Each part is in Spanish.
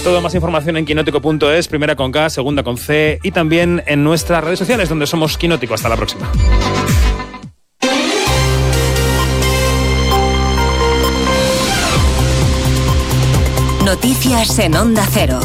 Todo, más información en quinótico.es, primera con K, segunda con C, y también en nuestras redes sociales, donde somos Quinótico. Hasta la próxima. Noticias en Onda Cero.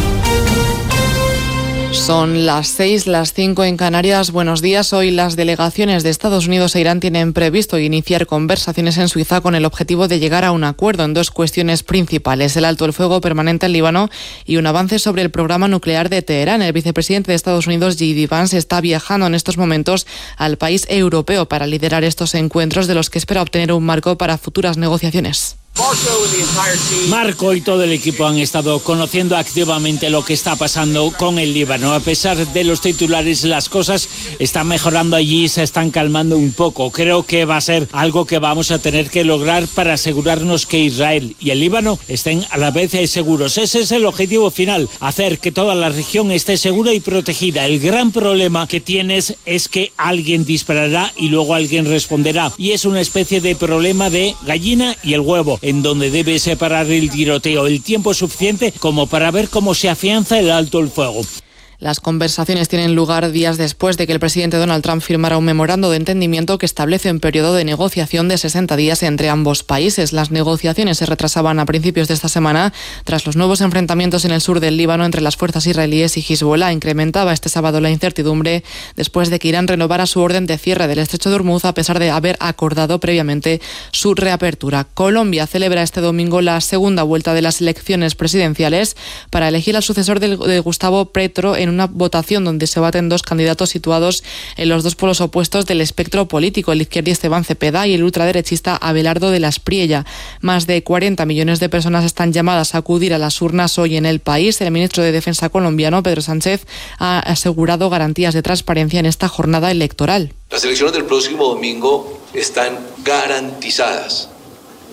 Son las 6, las 5 en Canarias. Buenos días. Hoy las delegaciones de Estados Unidos e Irán tienen previsto iniciar conversaciones en Suiza con el objetivo de llegar a un acuerdo en dos cuestiones principales: el alto el fuego permanente en Líbano y un avance sobre el programa nuclear de Teherán. El vicepresidente de Estados Unidos, J.D. Vance, está viajando en estos momentos al país europeo para liderar estos encuentros, de los que espera obtener un marco para futuras negociaciones. Marco y todo el equipo han estado conociendo activamente lo que está pasando con el Líbano. A pesar de los titulares, las cosas están mejorando allí, se están calmando un poco. Creo que va a ser algo que vamos a tener que lograr para asegurarnos que Israel y el Líbano estén a la vez seguros. Ese es el objetivo final, hacer que toda la región esté segura y protegida. El gran problema que tienes es que alguien disparará y luego alguien responderá. Y es una especie de problema de gallina y el huevo, en donde debe separar el tiroteo el tiempo suficiente como para ver cómo se afianza el alto el fuego. Las conversaciones tienen lugar días después de que el presidente Donald Trump firmara un memorando de entendimiento que establece un periodo de negociación de 60 días entre ambos países. Las negociaciones se retrasaban a principios de esta semana tras los nuevos enfrentamientos en el sur del Líbano entre las fuerzas israelíes y Hezbollah. Incrementaba este sábado la incertidumbre después de que Irán renovara su orden de cierre del estrecho de Hormuz, a pesar de haber acordado previamente su reapertura. Colombia celebra este domingo la segunda vuelta de las elecciones presidenciales para elegir al sucesor de Gustavo Petro en una votación donde se baten dos candidatos situados en los dos polos opuestos del espectro político: el izquierdista Iván Cepeda y el ultraderechista Abelardo de la Espriella. Más de 40 millones de personas están llamadas a acudir a las urnas hoy en el país. El ministro de Defensa colombiano, Pedro Sánchez, ha asegurado garantías de transparencia en esta jornada electoral. Las elecciones del próximo domingo están garantizadas.